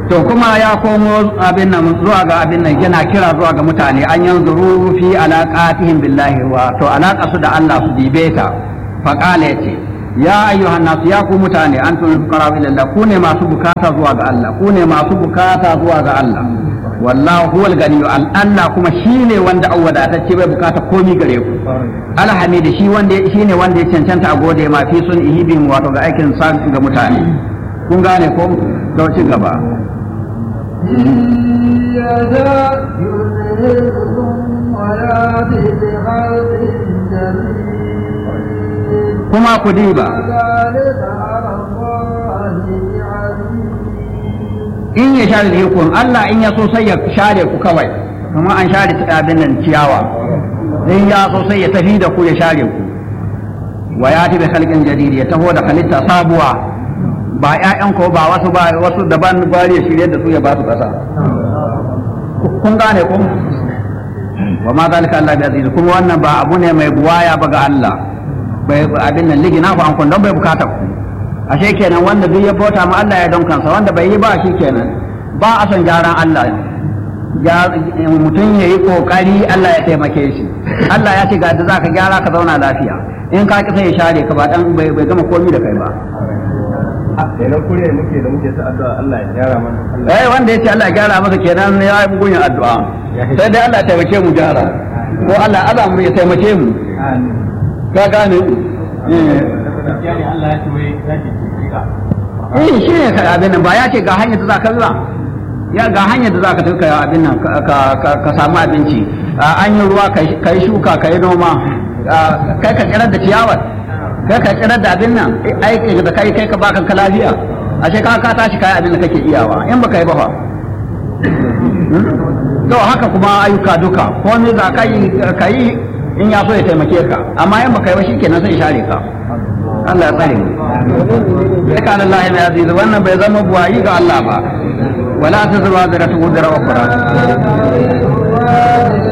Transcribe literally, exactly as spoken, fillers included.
to kuma ya komo abin nan zuwa ga abin nan yana kira zuwa ga mutane an yanzuru fi alaqatihim billahi wa to alaqa su da Allah su dibe ta fa qala yace ya ayyuhan nas ya ku mutane antum fuqara ila Allah ku ne masu bukata zuwa ga Allah ku ne masu bukata zuwa ga Allah wallahu huwal ganiyyu Allah kuma shine wanda awwada ta ce bai bukata komai gare ku alhamidi shi wanda shine wanda ya cancanta a gode ma fi sun ihibin wato ga aikin sa ga mutane kun gane ko da ci gaba kuma ku diba in ya share hukun Allah in ya so sai ya share ku kawai kuma an share abin nan ciyawa in ya so sai ya tafi da ku ya share ku wa ya tabi khalqin jadid ya taho da halitta sabuwa ba ƴaƴan ko ba wasu ba wasu daban bari ya shirye da su ya ba su kasa kun gane ku wa ma zalika Allah bi aziz kuma wannan ba abu ne mai buwaya ba ga Allah bai abin nan ligina ku an kun don bai bukata ku ashe kenan wanda duk ya bauta ma Allah ya don kansa wanda bai yi ba shi kenan ba a son gyaran Allah mutum ya yi kokari Allah ya taimake shi Allah ya ce ga da zaka gyara ka zauna lafiya in ka kisa ya share ka ba dan bai gama komi da kai ba kenan kure muke da muke ta addu'a Allah ya gyara mana eh wanda ya ce Allah ya gyara masa kenan ya yi bugun addu'a sai dai Allah ya taimake mu gyara ko Allah Allah mu ya taimake mu ka gane Allah ya ce wai zaki tsika eh shi ne ka abin nan ba ya ce ga hanyar da zaka zuwa ya ga hanyar da zaka tuka abin nan ka samu abinci an yi ruwa kai shuka kai noma kai ka tsirar da ciyawar kai ka tsirar da abin nan aiki da kai kai ka baka ka lafiya ashe ka ka tashi kai abin da kake iyawa in baka yi ba fa to haka kuma ayyuka duka ko ne za ka yi kai in ya so ya taimake ka amma in baka yi ba shikenan sai share ka Allah ya tsare mu kana Allah mai aziz wannan bai zama buwayi ga Allah ba wala tazwa zaratu udra ukhra